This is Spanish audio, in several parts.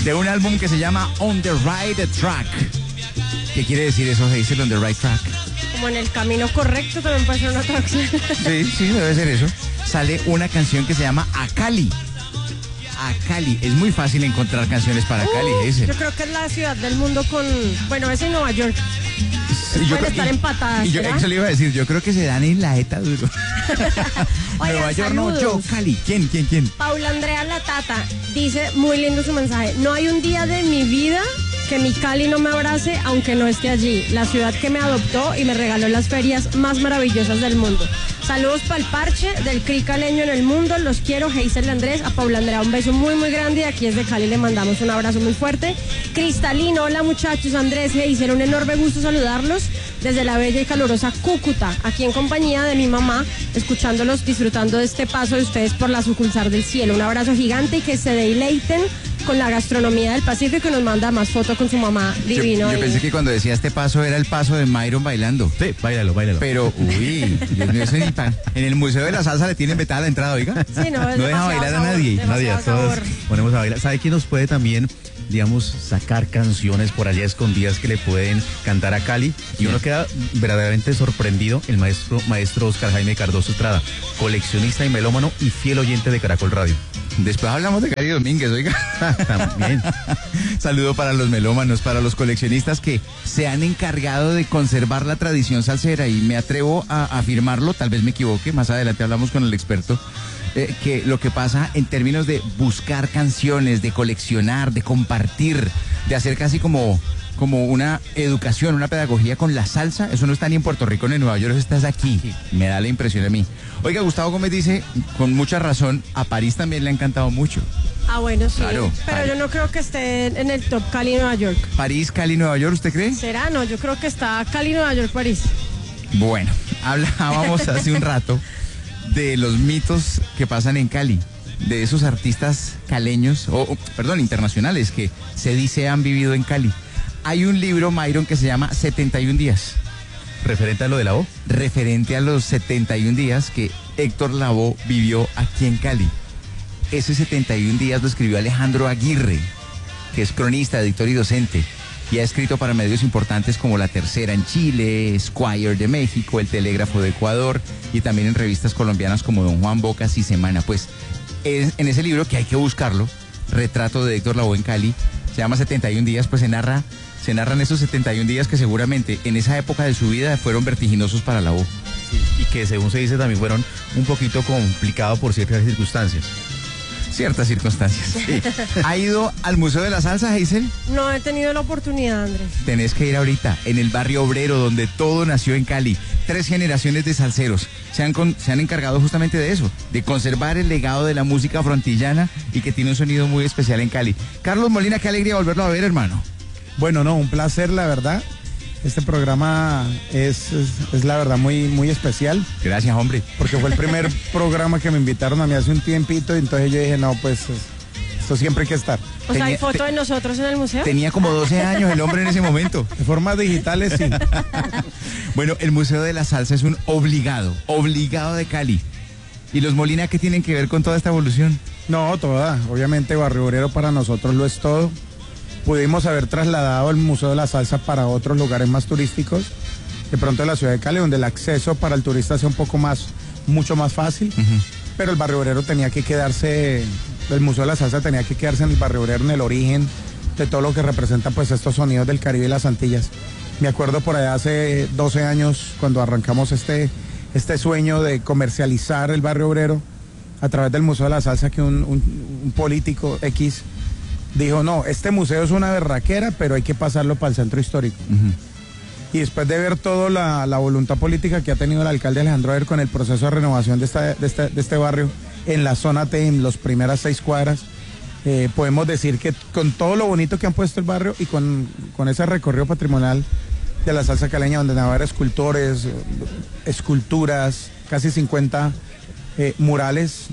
de un álbum que se llama On the Right Track. ¿Qué quiere decir eso, Hazel, On the Right Track? Como en el camino correcto también puede ser una traducción. Sí, debe ser eso. Sale una canción que se llama A Cali. A Cali. Es muy fácil encontrar canciones para Cali, Hazel. Yo creo que es la ciudad del mundo con... Bueno, es en Nueva York. Pueden estar empatadas, y yo eso le iba a decir, yo creo que se dan en la ETA duro. Oigan, Nueva York saludos. no, yo, Cali. ¿Quién? Paula Andrea La Tata dice, muy lindo su mensaje, no hay un día de mi vida que mi Cali no me abrace aunque no esté allí, la ciudad que me adoptó y me regaló las ferias más maravillosas del mundo. Saludos para el parche del Cri caleño en el mundo, los quiero, Hazel Andrés, a Paula Andrea un beso muy muy grande y aquí desde Cali le mandamos un abrazo muy fuerte. Cristalino, hola muchachos, Andrés, Hazel, un enorme gusto saludarlos desde la bella y calurosa Cúcuta, aquí en compañía de mi mamá, escuchándolos, disfrutando de este paso de ustedes por la sucursal del cielo. Un abrazo gigante y que se deleiten con la gastronomía del Pacífico y nos manda más fotos con su mamá, divino. Yo pensé que cuando decía este paso era el paso de Myron bailando. Sí, báilalo. Pero, uy, Dios mío, eso ni pan. En el Museo de la Salsa le tienen vetada la entrada, oiga. Sí, no deja bailar a nadie. Nadie, a todos ponemos a bailar. ¿Sabe quién nos puede también, digamos, sacar canciones por allá escondidas que le pueden cantar a Cali? Y uno queda verdaderamente sorprendido, el maestro Oscar Jaime Cardoso Estrada, coleccionista y melómano y fiel oyente de Caracol Radio. Después hablamos de Cali Domínguez, oiga. También. Saludo para los melómanos, para los coleccionistas que se han encargado de conservar la tradición salsera y me atrevo a afirmarlo, tal vez me equivoque, más adelante hablamos con el experto, que lo que pasa en términos de buscar canciones, de coleccionar, de compartir, de hacer casi como una educación, una pedagogía con la salsa, eso no está ni en Puerto Rico ni en Nueva York, eso está aquí, me da la impresión a mí. Oiga, Gustavo Gómez dice, con mucha razón, a París también le ha encantado mucho. Ah, bueno, sí, claro, pero París. Yo no creo que esté en el top Cali, Nueva York. París, Cali, Nueva York, ¿usted cree? ¿Será? No, yo creo que está Cali, Nueva York, París. Bueno, hablábamos hace un rato de los mitos que pasan en Cali, de esos artistas caleños, perdón, internacionales, que se dice han vivido en Cali. Hay un libro, Myron, que se llama 71 días. ¿Referente a lo de la O? Referente a los 71 días que Héctor Lavoe vivió aquí en Cali. Ese 71 días lo escribió Alejandro Aguirre, que es cronista, editor y docente, y ha escrito para medios importantes como La Tercera en Chile, Esquire de México, El Telégrafo de Ecuador, y también en revistas colombianas como Don Juan Bocas y Semana. Pues en ese libro, que hay que buscarlo, Retrato de Héctor Lavoe en Cali, se llama 71 días, pues se narran esos 71 días que seguramente en esa época de su vida fueron vertiginosos para Lavoe. Sí, y que según se dice también fueron un poquito complicados por ciertas circunstancias. Ciertas circunstancias. Sí. ¿Ha ido al Museo de la Salsa, Hazel? No he tenido la oportunidad, Andrés. Tenés que ir ahorita, en el barrio obrero, donde todo nació en Cali. 3 generaciones de salseros se han encargado justamente de eso, de conservar el legado de la música frontillana y que tiene un sonido muy especial en Cali. Carlos Molina, qué alegría volverlo a ver, hermano. Bueno, no, un placer, la verdad. Este programa es la verdad muy, muy especial. Gracias, hombre. Porque fue el primer programa que me invitaron a mí hace un tiempito, y entonces yo dije, no, pues esto siempre hay que estar. O sea, ¿hay foto de nosotros en el museo? Tenía como 12 años el hombre en ese momento. De formas digitales, sí. Bueno, el Museo de la Salsa es un obligado de Cali. ¿Y los Molina qué tienen que ver con toda esta evolución? No, toda. Obviamente Barrio Obrero para nosotros lo es todo. Pudimos haber trasladado el Museo de la Salsa para otros lugares más turísticos, de pronto de la ciudad de Cali, donde el acceso para el turista sea mucho más fácil, pero el Barrio Obrero tenía que quedarse, el Museo de la Salsa tenía que quedarse en el Barrio Obrero, en el origen de todo lo que representa pues estos sonidos del Caribe y las Antillas. Me acuerdo por allá hace 12 años, cuando arrancamos este sueño de comercializar el Barrio Obrero a través del Museo de la Salsa, que un político X dijo, no, este museo es una berraquera, pero hay que pasarlo para el centro histórico. Y después de ver toda la voluntad política que ha tenido el alcalde Alejandro Aguirre con el proceso de renovación de este barrio en la zona T, en las primeras 6 cuadras, podemos decir que con todo lo bonito que han puesto el barrio y con ese recorrido patrimonial de la salsa caleña, donde van a haber escultores, esculturas, casi 50 murales,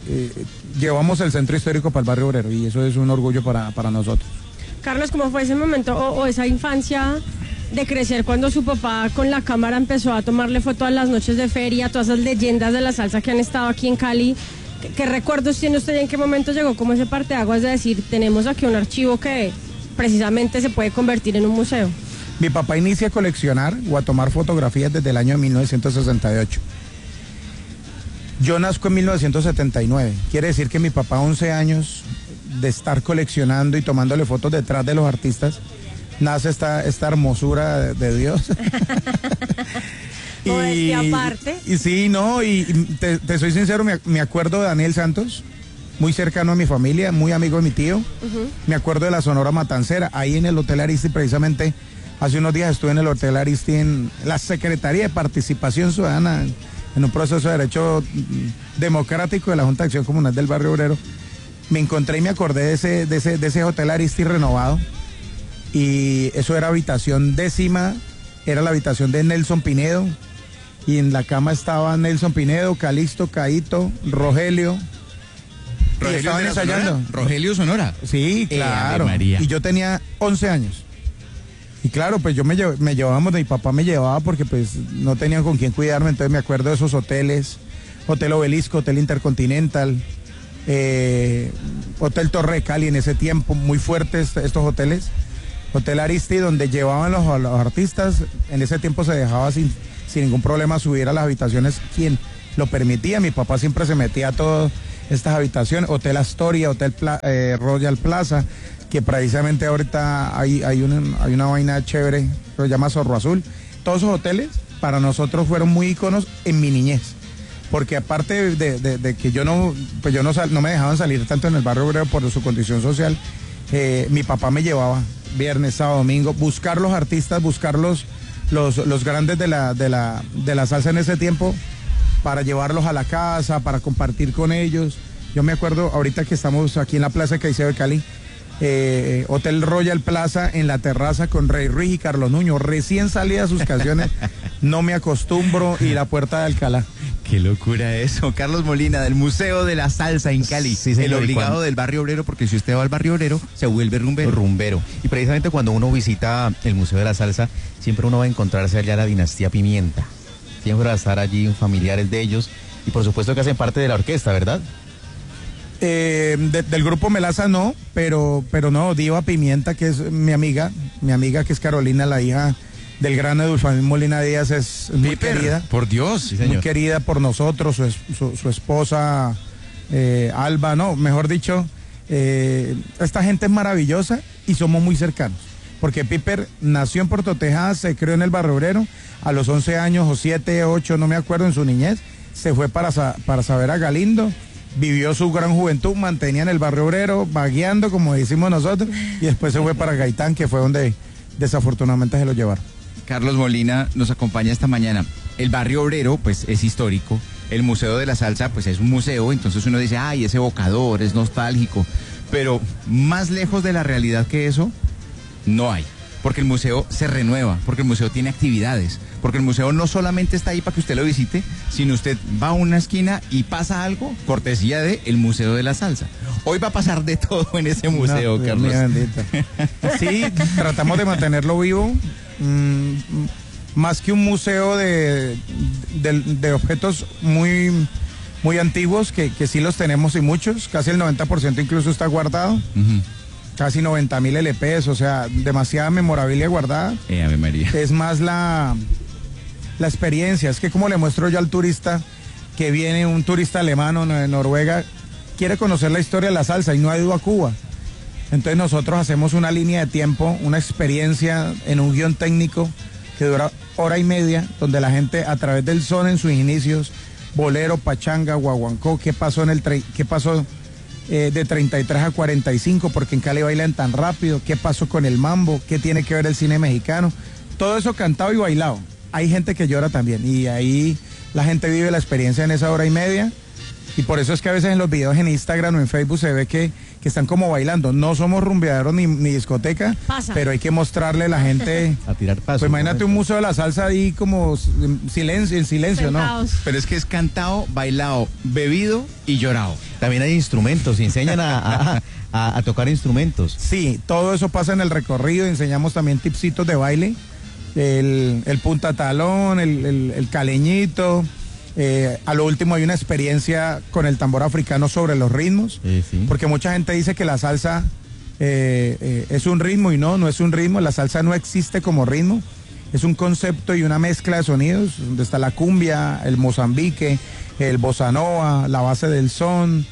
llevamos el centro histórico para el Barrio Obrero, y eso es un orgullo para nosotros. Carlos, ¿cómo fue ese momento o esa infancia de crecer cuando su papá con la cámara empezó a tomarle foto a las noches de feria, a todas esas leyendas de la salsa que han estado aquí en Cali, ¿Qué recuerdos tiene usted y en qué momento llegó como ese parteaguas de decir, tenemos aquí un archivo que precisamente se puede convertir en un museo? Mi papá inicia a coleccionar o a tomar fotografías desde el año 1968. Yo nazco en 1979. Quiere decir que mi papá, 11 años de estar coleccionando y tomándole fotos detrás de los artistas, nace esta hermosura de Dios. Modestia aparte. Y sí, no, y te soy sincero, me acuerdo de Daniel Santos, muy cercano a mi familia, muy amigo de mi tío. Me acuerdo de la Sonora Matancera, ahí en el Hotel Aristi, precisamente, hace unos días estuve en el Hotel Aristi, en la Secretaría de Participación Ciudadana, en un proceso de derecho democrático de la Junta de Acción Comunal del Barrio Obrero. Me encontré y me acordé de ese Hotel Aristi renovado, y eso era habitación 10ª, era la habitación de Nelson Pinedo, y en la cama estaba Nelson Pinedo, Calixto, Caíto, Rogelio. Y estaban ensayando. Rogelio Sonora. Sí, claro. María. Y yo tenía 11 años. Y claro, pues yo me llevábamos, mi papá me llevaba porque pues no tenían con quién cuidarme, entonces me acuerdo de esos hoteles, Hotel Obelisco, Hotel Intercontinental, Hotel Torre de Cali en ese tiempo, muy fuertes estos hoteles. Hotel Aristi, donde llevaban los artistas, en ese tiempo se dejaba sin ningún problema subir a las habitaciones quien lo permitía. Mi papá siempre se metía a todas estas habitaciones. Hotel Astoria, Hotel Royal Plaza, que precisamente ahorita hay una vaina chévere que se llama Zorro Azul. Todos esos hoteles para nosotros fueron muy íconos en mi niñez, porque aparte de que yo no me dejaban salir tanto en el Barrio Obrero por su condición social, mi papá me llevaba viernes, sábado, domingo, buscar los artistas, buscar los grandes de la salsa en ese tiempo, para llevarlos a la casa, para compartir con ellos. Yo me acuerdo ahorita que estamos aquí en la Plaza de Caicedo de Cali, Hotel Royal Plaza, en la terraza con Rey Ruiz y Carlos Nuño, recién salidas sus canciones, No me acostumbro y La Puerta de Alcalá. Qué locura eso. Carlos Molina, del Museo de la Salsa en Cali. Sí, señor, el obligado del Barrio Obrero, porque si usted va al Barrio Obrero, se vuelve rumbero. Rumbero. Y precisamente cuando uno visita el Museo de la Salsa, siempre uno va a encontrarse allá la dinastía Pimienta. Siempre va a estar allí familiares de ellos, y por supuesto que hacen parte de la orquesta, ¿verdad? Del grupo Melaza no, pero no, Diva Pimienta, que es mi amiga que es Carolina, la hija del gran Edulfamín Molina Díaz, es muy querida. Por Dios. Sí, señor. Muy querida por nosotros, su esposa Alba, no, mejor dicho, esta gente es maravillosa y somos muy cercanos. Porque Piper nació en Puerto Tejada, se crió en el Barrio Obrero, a los 11 años o 7, 8, no me acuerdo, en su niñez, se fue para saber a Galindo, vivió su gran juventud, mantenía en el Barrio Obrero, vagueando, como decimos nosotros, y después se fue para Gaitán, que fue donde desafortunadamente se lo llevaron. Carlos Molina nos acompaña esta mañana. El Barrio Obrero, pues, es histórico. El Museo de la Salsa, pues, es un museo. Entonces uno dice, ay, es evocador, es nostálgico. Pero más lejos de la realidad que eso, no hay. Porque el museo se renueva, porque el museo tiene actividades, porque el museo no solamente está ahí para que usted lo visite, sino usted va a una esquina y pasa algo, cortesía de el Museo de la Salsa. Hoy va a pasar de todo en ese museo, no, Carlos. Sí, tratamos de mantenerlo vivo. Más que un museo de objetos muy, muy antiguos, que sí los tenemos y muchos, casi el 90% incluso está guardado. Casi 90.000 LPs, o sea, demasiada memorabilia guardada. Ave María. Es más la experiencia, es que como le muestro yo al turista que viene, un turista alemán o de Noruega, quiere conocer la historia de la salsa y no ha ido a Cuba. Entonces nosotros hacemos una línea de tiempo, una experiencia en un guión técnico que dura 1:30, donde la gente a través del son en sus inicios, bolero, pachanga, guaguancó, qué pasó de 33 a 45, porque en Cali bailan tan rápido, qué pasó con el mambo, qué tiene que ver el cine mexicano, todo eso cantado y bailado. Hay gente que llora también y ahí la gente vive la experiencia en esa 1:30, y por eso es que a veces en los videos en Instagram o en Facebook se ve que están como bailando. No somos rumbeaderos ni discoteca, pero hay que mostrarle a la gente a tirar paso. Pues imagínate un museo de la salsa ahí como en silencio, Sentados. ¿no? Pero es que es cantado, bailado, bebido y llorado. También hay instrumentos, enseñan a tocar instrumentos. Sí, todo eso pasa en el recorrido. Enseñamos también tipsitos de baile, el punta talón, el caleñito, A lo último hay una experiencia con el tambor africano sobre los ritmos, Sí. porque mucha gente dice que la salsa es un ritmo y no es un ritmo. La salsa no existe como ritmo, es un concepto y una mezcla de sonidos, donde está la cumbia, el mozambique, el bossa nova, la base del son,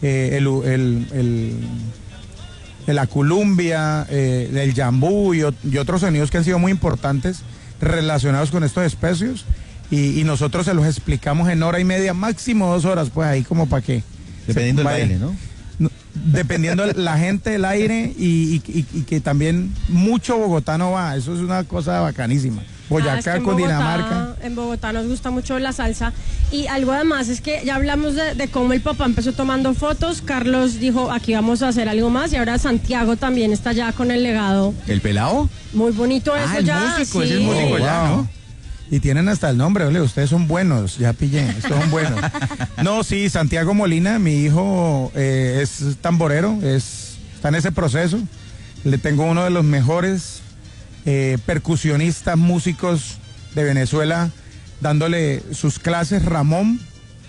la columbia, el jambú y otros sonidos que han sido muy importantes relacionados con estos especios, y nosotros se los explicamos en hora y media, máximo 2 horas, pues ahí como para que... Dependiendo del baile, ¿no? Dependiendo la gente, el aire, y que también mucho bogotano va, eso es una cosa bacanísima. Boyacá Es que en con Bogotá, Dinamarca. En Bogotá nos gusta mucho la salsa. Y algo además es que ya hablamos de cómo el papá empezó tomando fotos. Carlos dijo, aquí vamos a hacer algo más. Y ahora Santiago también está ya con el legado. ¿El pelado? Muy bonito eso el ya. músico, sí. ese es músico ya, ¿no? Y tienen hasta el nombre, ¿vale? Ustedes son buenos, ya pillé, estos son buenos. No, sí, Santiago Molina, mi hijo es tamborero, está en ese proceso. Le tengo uno de los mejores percusionistas, músicos de Venezuela, dándole sus clases, Ramón,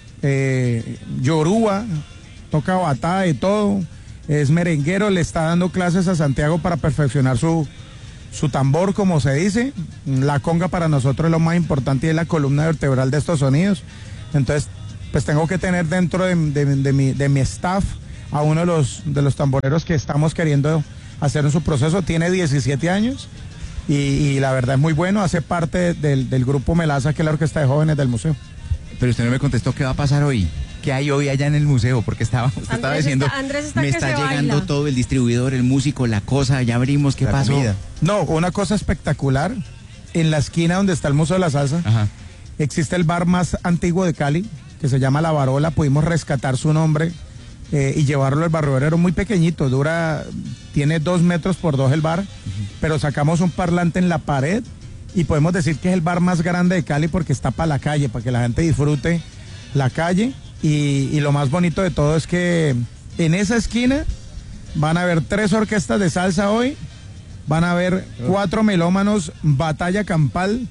Yoruba, toca batada y todo, es merenguero, le está dando clases a Santiago para perfeccionar su tambor, como se dice. La conga para nosotros es lo más importante y es la columna vertebral de estos sonidos. Entonces, pues tengo que tener dentro de mi staff a uno de los tamboreros que estamos queriendo hacer en su proceso. Tiene 17 años y la verdad es muy bueno. Hace parte del grupo Melaza, que es la orquesta de jóvenes del museo. Pero usted no me contestó qué va a pasar hoy. ¿Qué hay hoy allá en el museo? Porque usted estaba diciendo, Andrés está me que está se llegando baila. todo, el distribuidor, el músico, la cosa, ya abrimos, ¿qué La pasó? comida. No, una cosa espectacular. En la esquina donde está el Museo de la Salsa, Ajá. existe el bar más antiguo de Cali, que se llama La Barola. Pudimos rescatar su nombre y llevarlo al Barrio Obrero, muy pequeñito, tiene 2 metros por 2 el bar, pero sacamos un parlante en la pared y podemos decir que es el bar más grande de Cali porque está para la calle, para que la gente disfrute la calle. Y lo más bonito de todo es que en esa esquina van a haber 3 orquestas de salsa hoy, van a haber 4 melómanos, batalla campal,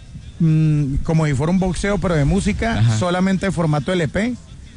como si fuera un boxeo pero de música. Ajá. Solamente en formato LP.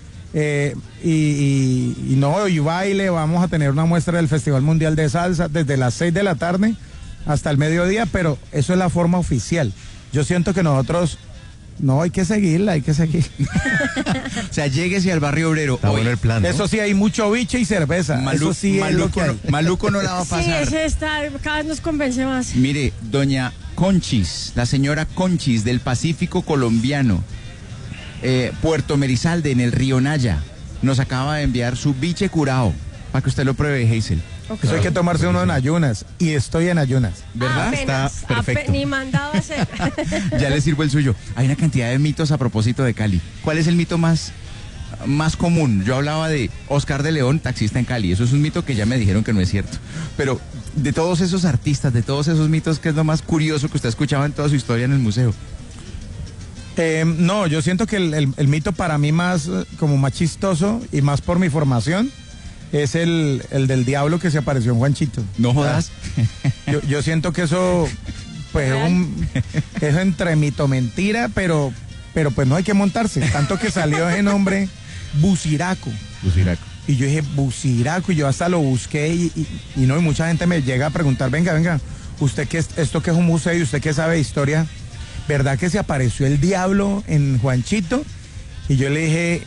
Y baile. Vamos a tener una muestra del Festival Mundial de Salsa desde las 6 de la tarde hasta el mediodía, pero eso es la forma oficial. Yo siento que nosotros... No, hay que seguirla, hay que seguir. O sea, lléguese al Barrio Obrero. Está bueno el plan, ¿no? Eso sí, hay mucho biche y cerveza. Eso sí es lo que hay. Maluco no la va a pasar. Sí, ese está, cada vez nos convence más. Mire, doña Conchis, la señora Conchis del Pacífico colombiano, Puerto Merizalde, en el río Naya, nos acaba de enviar su biche curao, para que usted lo pruebe, Hazel. Okay. Eso hay que tomarse uno en ayunas, y estoy en ayunas. ¿Verdad? Apenas, Está perfecto. Ni mandado a hacer. Ya le sirvo el suyo. Hay una cantidad de mitos a propósito de Cali. ¿Cuál es el mito más común? Yo hablaba de Oscar de León, taxista en Cali. Eso es un mito que ya me dijeron que no es cierto. Pero de todos esos artistas, de todos esos mitos, ¿qué es lo más curioso que usted escuchaba en toda su historia en el museo? No, yo siento que el mito para mí más chistoso y más por mi formación es el del diablo que se apareció en Juanchito. No jodas. Yo siento que eso, pues, es entre mito mentira, pero pues no hay que montarse. Tanto que salió ese nombre, Buciraco. Buciraco. Y yo dije, Buciraco, y yo hasta lo busqué y mucha gente me llega a preguntar, venga, usted esto que es un museo y usted que sabe de historia, ¿verdad que se apareció el diablo en Juanchito? Y yo le dije...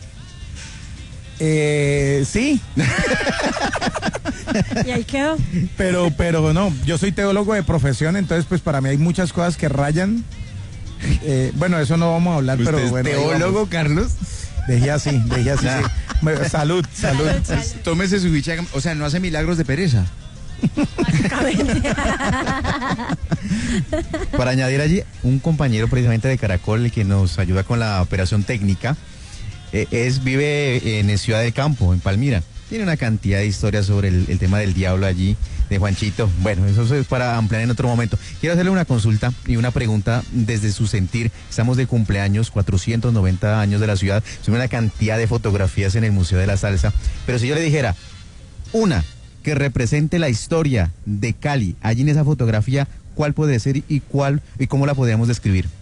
sí. Y ahí quedó. Pero no, yo soy teólogo de profesión, entonces pues para mí hay muchas cosas que rayan. Bueno, eso no vamos a hablar, pero ¿Usted es bueno. teólogo, Carlos? Dejé así, sí. Salud. Tómese su bicha, o sea, no hace milagros de pereza. Para añadir allí, un compañero precisamente de Caracol que nos ayuda con la operación técnica, vive en Ciudad del Campo, en Palmira. Tiene una cantidad de historias sobre el tema del diablo allí, de Juanchito. Bueno, eso es para ampliar en otro momento. Quiero hacerle una consulta y una pregunta desde su sentir. Estamos de cumpleaños, 490 años de la ciudad. Son una cantidad de fotografías en el Museo de la Salsa. Pero si yo le dijera una que represente la historia de Cali, allí en esa fotografía, ¿cuál puede ser y cómo la podríamos describir?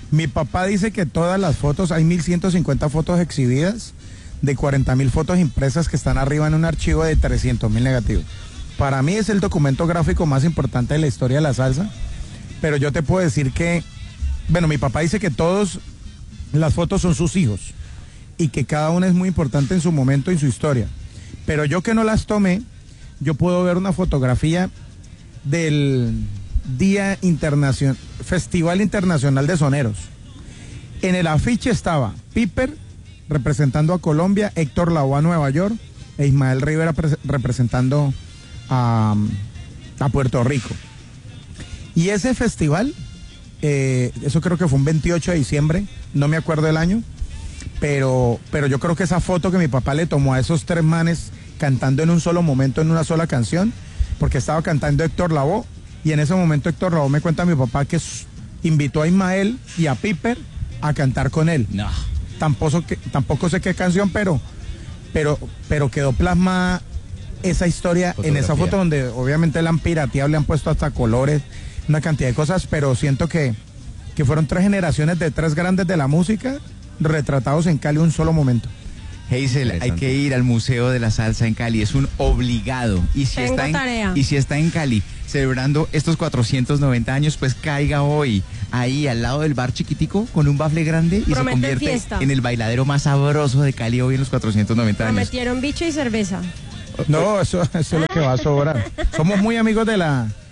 Mi papá dice que todas las fotos, hay 1150 fotos exhibidas, de 40.000 fotos impresas que están arriba en un archivo de 300.000 negativos. Para mí es el documento gráfico más importante de la historia de la salsa, pero yo te puedo decir que, bueno, mi papá dice que todas las fotos son sus hijos y que cada una es muy importante en su momento y en su historia. Pero yo que no las tomé, yo puedo ver una fotografía del Día Internacional, Festival Internacional de Soneros. En el afiche estaba Piper representando a Colombia, Héctor Lavoe a Nueva York e Ismael Rivera representando a Puerto Rico. Y ese festival, eso creo que fue un 28 de diciembre, no me acuerdo el año, pero yo creo que esa foto que mi papá le tomó a esos tres manes cantando en un solo momento, en una sola canción, porque estaba cantando Héctor Lavoe, y en ese momento Héctor Lavoe me cuenta a mi papá que invitó a Ismael y a Piper a cantar con él. No. Tampoco sé qué canción, pero quedó plasmada esa historia en esa foto, donde obviamente la han pirateado, le han puesto hasta colores, una cantidad de cosas, pero siento que fueron tres generaciones de tres grandes de la música retratados en Cali un solo momento. Hazel, hay que ir al Museo de la Salsa en Cali, es un obligado. Y si está en Cali celebrando estos 490 años, pues caiga hoy ahí al lado del bar chiquitico con un bafle grande y se convierte en el bailadero más sabroso de Cali hoy en los 490 años. Prometieron bicho y cerveza. No, eso es lo que va a sobrar. Somos muy amigos de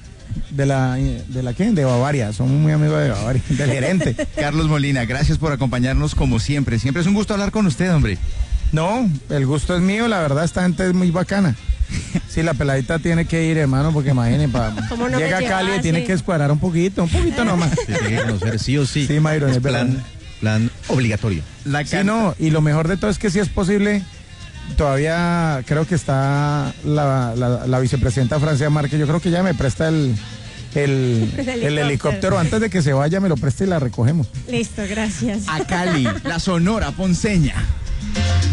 Bavaria, somos muy amigos de Bavaria, del gerente. Carlos Molina, gracias por acompañarnos como siempre. Siempre es un gusto hablar con usted, hombre. No, el gusto es mío, la verdad esta gente es muy bacana. Sí, la peladita tiene que ir, hermano, porque imagínate, llega a Cali y tiene que escuadrar un poquito nomás. Tiene que conocer sí o sí. Sí, Mayron, es plan obligatorio. Sí, no, y lo mejor de todo es que si es posible, todavía creo que está la vicepresidenta Francia Márquez, yo creo que ya me presta el helicóptero antes de que se vaya, me lo preste y la recogemos. Listo, gracias. A Cali, la Sonora Ponceña.